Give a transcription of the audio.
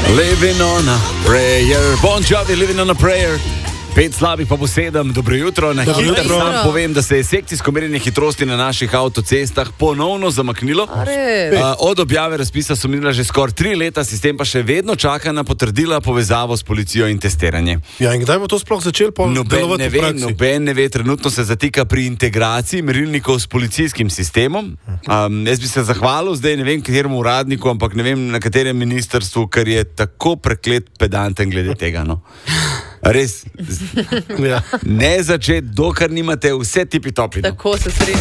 Living on a prayer. Bon Jovi, living on a prayer. 5 slabih pa bo 7. Dobro jutro. Na hitro sam povem, da se je sekcijsko merjenje hitrosti na naših avtocestah ponovno zamaknilo. Od objave razpisa so minila že skoraj 3 leta, sistem pa še vedno čaka na potrdila, povezavo s policijo in testiranje. Ja, in kdaj bo to sploh začelo delovati v praksi? Noben ne ve, trenutno se zatika pri integraciji merilnikov s policijskim sistemom. Jaz bi se zahvalil zdaj, ne vem kateremu uradniku, ampak ne vem na katerem ministrstvu, ker je tako preklet pedanten glede tega, no. Res, Ja. ne začeti, dokler nimate vse tipi topi. Tako se strinjam.